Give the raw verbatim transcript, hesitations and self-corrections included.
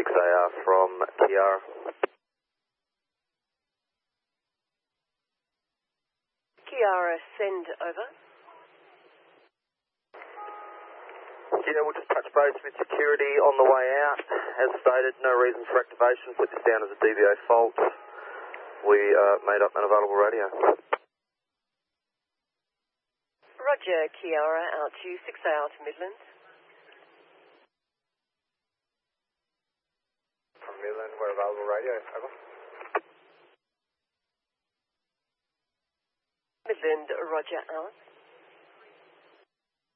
six A R from Kiara. Kiara, send over. Yeah, we'll just touch base with security on the way out. As stated, no reason for activation. Put this down as a D V A fault. We uh, made up unavailable radio. Roger, Kiara, out to six A R to Midland. From Midland, we're available radio. Over. Midland, Roger, out.